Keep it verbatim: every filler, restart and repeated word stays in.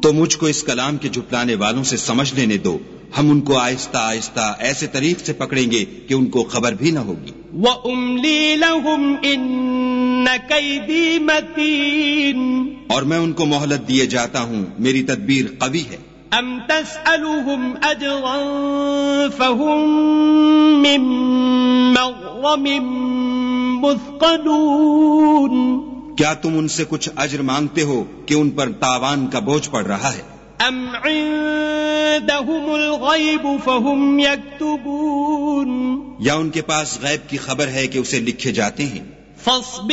तो मुझको इस कलाम के झुटलाने वालों से समझ लेने दो, हम उनको आहिस्ता आहिस्ता ऐसे तरीक से पकड़ेंगे कि उनको खबर भी न होगी। वउम्ली लहुम इन्न कैदी मतीन, और मैं उनको मोहलत दिए जाता हूँ, मेरी तदबीर कवी है। अम तसअलुहुम अजरन फहुम मिन मग़रमिन मुस्क़लून, क्या तुम उनसे कुछ अज्र मांगते हो कि उन पर तावान का बोझ पड़ रहा है? अम इंदहुमुल गैब फहुम यक्तुबून, या उनके पास गैब की खबर है कि उसे लिखे जाते हैं।